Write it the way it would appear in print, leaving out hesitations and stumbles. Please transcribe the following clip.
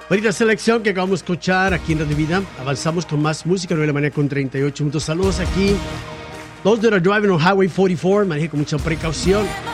Bonita selección que acabamos de escuchar aquí en Radio Vida. Avanzamos con más música, 9 de la mañana con 38 minutos. Saludos aquí. Those that are driving on Highway 44, manejen con mucha precaución.